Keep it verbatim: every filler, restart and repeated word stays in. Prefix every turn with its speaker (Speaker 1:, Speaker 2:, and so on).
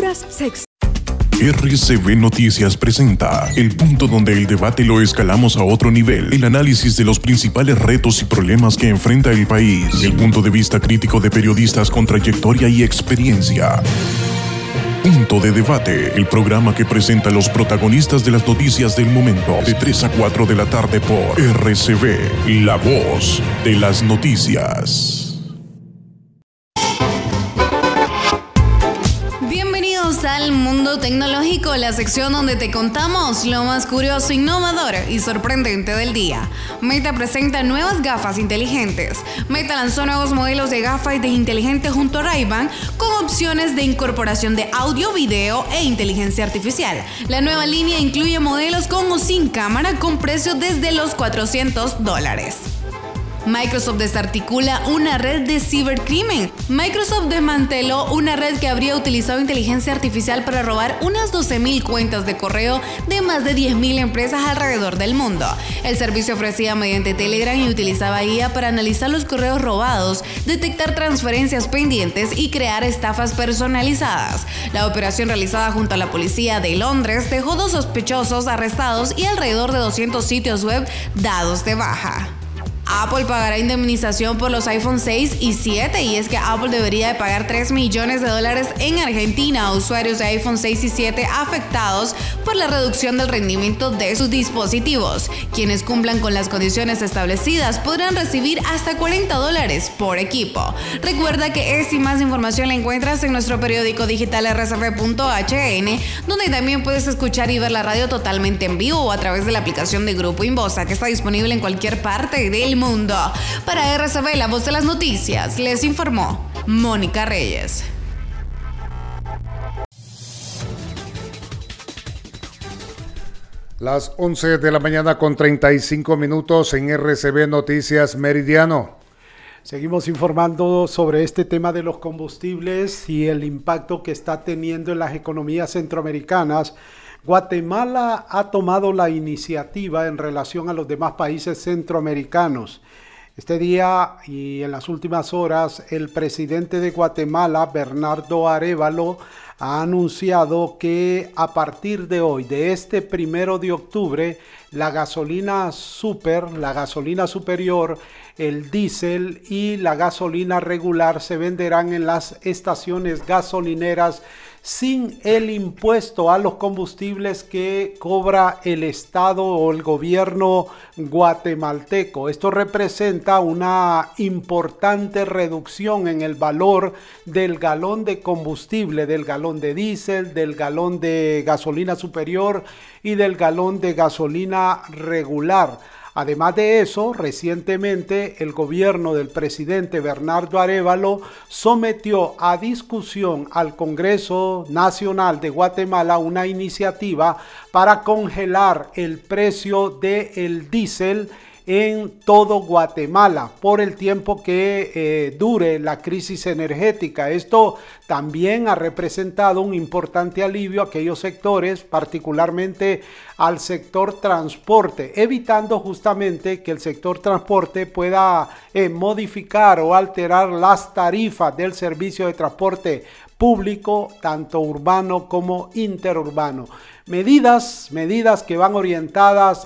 Speaker 1: Noticias Sex.
Speaker 2: R C B Noticias presenta el punto donde el debate lo escalamos a otro nivel, el análisis de los principales retos y problemas que enfrenta el país, el punto de vista crítico de periodistas con trayectoria y experiencia. Punto de Debate, el programa que presenta a los protagonistas de las noticias del momento, de tres a cuatro de la tarde por R C B, la voz de las noticias.
Speaker 3: Al Mundo Tecnológico, la sección donde te contamos lo más curioso, innovador y sorprendente del día. Meta presenta nuevas gafas inteligentes. Meta lanzó nuevos modelos de gafas de inteligentes junto a Ray-Ban con opciones de incorporación de audio, video e inteligencia artificial. La nueva línea incluye modelos con o sin cámara con precios desde los cuatrocientos dólares. Microsoft desarticula una red de cibercrimen. Microsoft desmanteló una red que habría utilizado inteligencia artificial para robar unas doce mil cuentas de correo de más de diez mil empresas alrededor del mundo. El servicio ofrecía mediante Telegram y utilizaba I A para analizar los correos robados, detectar transferencias pendientes y crear estafas personalizadas. La operación realizada junto a la policía de Londres dejó dos sospechosos arrestados y alrededor de doscientos sitios web dados de baja. Apple pagará indemnización por los iPhone seis y siete, y es que Apple debería de pagar tres millones de dólares en Argentina a usuarios de iPhone seis y siete afectados por la reducción del rendimiento de sus dispositivos. Quienes cumplan con las condiciones establecidas podrán recibir hasta cuarenta dólares por equipo. Recuerda que esta y más información la encuentras en nuestro periódico digital R C B punto H N, donde también puedes escuchar y ver la radio totalmente en vivo o a través de la aplicación de Grupo Inbosa, que está disponible en cualquier parte del mundo. Para R C B, la voz de las noticias, les informó Mónica Reyes.
Speaker 4: Las once de la mañana con treinta y cinco minutos en R C B Noticias Meridiano.
Speaker 5: Seguimos informando sobre este tema de los combustibles y el impacto que está teniendo en las economías centroamericanas. Guatemala ha tomado la iniciativa en relación a los demás países centroamericanos. Este día y en las últimas horas, el presidente de Guatemala, Bernardo Arévalo, ha anunciado que a partir de hoy, de este primero de octubre, la gasolina super, la gasolina superior, el diésel y la gasolina regular se venderán en las estaciones gasolineras sin el impuesto a los combustibles que cobra el Estado o el gobierno guatemalteco. Esto representa una importante reducción en el valor del galón de combustible, del galón de diésel, del galón de gasolina superior y del galón de gasolina regular. Además de eso, recientemente el gobierno del presidente Bernardo Arévalo sometió a discusión al Congreso Nacional de Guatemala una iniciativa para congelar el precio del diésel en todo Guatemala por el tiempo que eh, dure la crisis energética. Esto también ha representado un importante alivio a aquellos sectores, particularmente al sector transporte, evitando justamente que el sector transporte pueda eh, modificar o alterar las tarifas del servicio de transporte público, tanto urbano como interurbano. Medidas, medidas que van orientadas